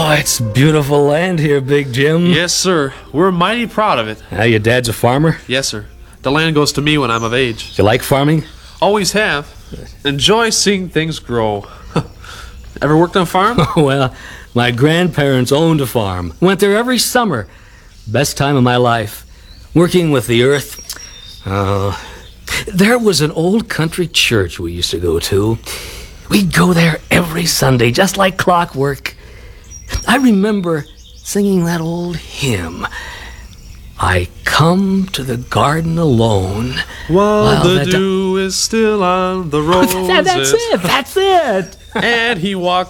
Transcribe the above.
Oh, it's beautiful land here, Big Jim. Yes, sir. We're mighty proud of it. Your dad's a farmer? Yes, sir. The land goes to me when I'm of age. You like farming? Always have. Enjoy seeing things grow. Ever worked on a farm? Well, my grandparents owned a farm. Went there every summer. Best time of my life. Working with the earth. There was an old country church we used to go to. We'd go there every Sunday, just like clockwork. I remember singing that old hymn. I come to the garden alone. While the dew is still on the roses. That's it. And he walks